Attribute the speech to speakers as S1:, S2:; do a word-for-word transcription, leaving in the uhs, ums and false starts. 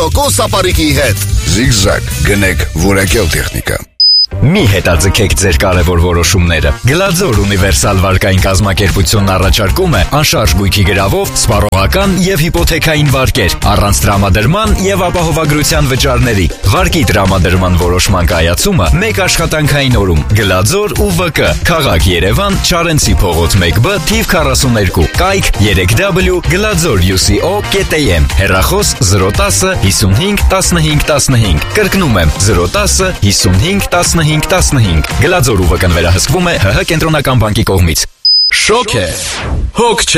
S1: տոկոս ապարիկի հետ։
S2: Zigzag, գնեք որակյալ տեխնիկա։
S3: Մի հետաձգեք ձեր կարևոր որոշումները։ Գլաձոր ունիվերսալ վարկային կազմակերպությունն առաջարկում է անշարժ գույքի գրավով, սպառողական եւ հիպոթեքային վարկեր, առանց տրամադրման եւ ապահովագրության վճարների։ Վարկի տրամադրման որոշման կայացումը մեկ աշխատանքային օրում։ Գլաձոր ու ՎԿ, Քաղաք Երևան, Չարենցի փողոց մեկ B, թիվ քառասուններկու, կայք երեք w գլաձոր յու սի օ կետ էյ էմ, հեռախոս զրո տասը հիսունհինգ տասնհինգ տասնհինգ, կրկնում եմ զրո տասը հիսունհինգ տասնհինգ տասնհինգ։ Գլաձոր ՈՒ ՎԿ-ն վերահսկվում է ՀՀ կենտրոնական բանկի կողմից։ Շոք է, հոգ